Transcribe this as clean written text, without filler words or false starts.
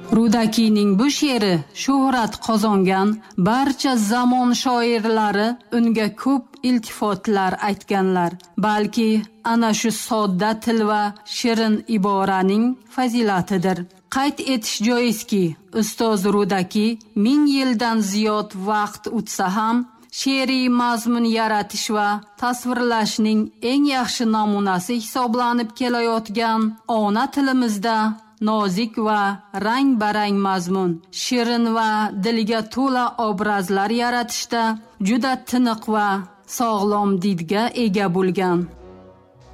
Rudakining bu she'ri shuhrat qozongan, barcha zamon shoirlari unga ko'p iltifotlar aytganlar. Balki ana shu sodda til va shirin iboraning fazilatidir. Qayd etish joizki, ustoz Rudaki 1000 yildan ziyod vaqt o'tsa ham she'riy mazmun yaratish va tasvirlashning eng yaxshi namunasi hisoblanib kelayotgan ona tilimizda nozik va rang-barang mazmun, shirin va dilga to'la obrazlar yaratishda juda tiniq va sog'lom didga ega bo'lgan.